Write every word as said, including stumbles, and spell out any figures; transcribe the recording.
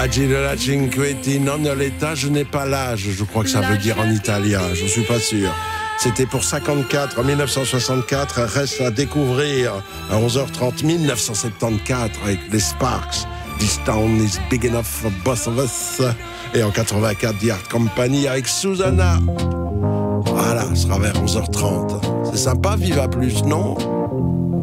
Agi de la cinquetti non l'età, je n'ai pas l'âge, je crois que ça veut dire en italien, je suis pas sûr. C'était pour cinquante-quatre, en dix-neuf cent soixante-quatre, reste à découvrir à onze heures trente, dix-neuf cent soixante-quatorze avec les Sparks. This town is big enough for both of us. Et en quatre-vingt-quatre, The Art Company avec Susanna. Voilà, ce sera vers onze heures trente. C'est sympa, Viva Plus, non ?